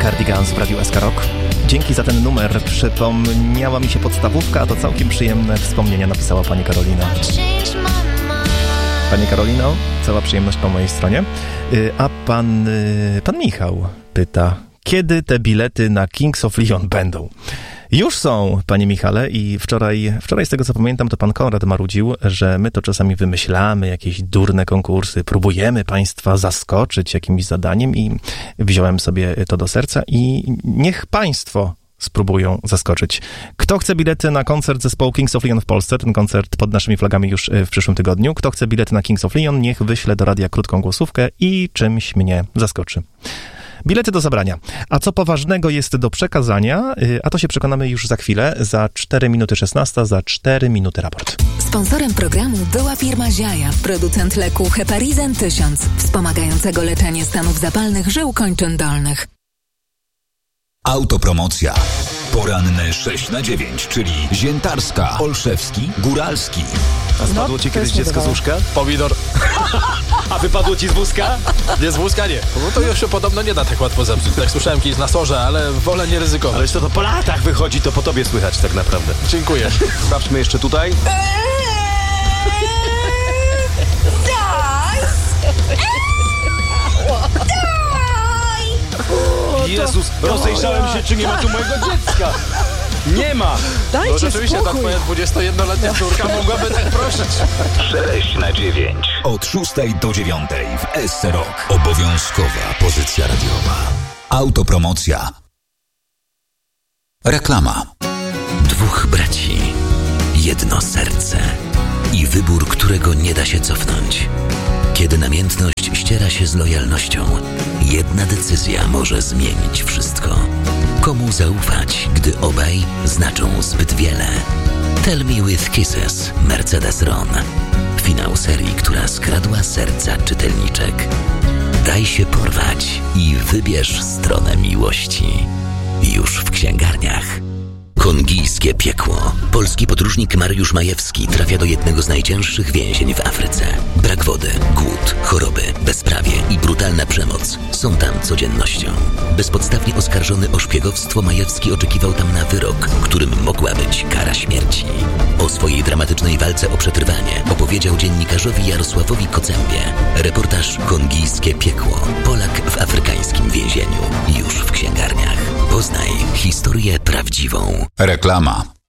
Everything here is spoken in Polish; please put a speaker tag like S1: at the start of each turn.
S1: Cardigans w Radiu SK Rock. Dzięki za ten numer. Przypomniała mi się podstawówka, a to całkiem przyjemne wspomnienia, napisała pani Karolina. Pani Karolino, cała przyjemność po mojej stronie. A pan Michał pyta, kiedy te bilety na Kings of Leon będą? Już są, panie Michale, i wczoraj z tego co pamiętam, to pan Konrad marudził, że my to czasami wymyślamy jakieś durne konkursy, próbujemy państwa zaskoczyć jakimś zadaniem i wziąłem sobie to do serca i niech państwo spróbują zaskoczyć. Kto chce bilety na koncert zespołu Kings of Leon w Polsce, ten koncert pod naszymi flagami już w przyszłym tygodniu, kto chce bilety na Kings of Leon, niech wyśle do radia krótką głosówkę i czymś mnie zaskoczy. Bilety do zabrania. A co poważnego jest do przekazania, a to się przekonamy już za chwilę, za 4 minuty 16, za 4 minuty raport.
S2: Sponsorem programu była firma Ziaja, producent leku Heparizan 1000, wspomagającego leczenie stanów zapalnych żył kończyn dolnych.
S3: Autopromocja. Poranne 6-9, czyli Ziętarska, Olszewski, Góralski.
S4: A spadło ci kiedyś dziecko z łóżka? Pomidor. A wypadło ci z wózka? Nie, z wózka nie. No to już się podobno nie da tak łatwo zepsuć. Tak słyszałem kiedyś na sorze, ale wolę nie ryzykować.
S5: Ale to po latach wychodzi, to po tobie słychać tak naprawdę.
S4: Dziękuję.
S5: Sprawdźmy jeszcze tutaj. Jezus, rozejrzałem się, czy nie ma tu mojego dziecka. Nie ma!
S4: Dajcie no rzeczywiście spokój. Ta twoja 21-letnia córka mogłaby tak prosić.
S3: 6-9. Od 6 do 9 w SC Rock. Obowiązkowa pozycja radiowa. Autopromocja. Reklama.
S6: Dwóch braci. Jedno serce. I wybór, którego nie da się cofnąć. Kiedy namiętność ściera się z lojalnością, jedna decyzja może zmienić wszystko. Komu zaufać, gdy obaj znaczą zbyt wiele? Tell Me With Kisses, Mercedes Ron. Finał serii, która skradła serca czytelniczek. Daj się porwać i wybierz stronę miłości. Już w księgarniach. Kongijskie piekło. Polski podróżnik Mariusz Majewski trafia do jednego z najcięższych więzień w Afryce. Brak wody, głód, choroby, bezprawie i brutalna przemoc są tam codziennością. Bezpodstawnie oskarżony o szpiegowstwo, Majewski oczekiwał tam na wyrok, którym mogła być kara śmierci. O swojej dramatycznej walce o przetrwanie opowiedział dziennikarzowi Jarosławowi Kocębie. Reportaż Kongijskie piekło. Polak w afrykańskim więzieniu. Już w księgarniach. Poznaj historię prawdziwą.
S3: Reklama.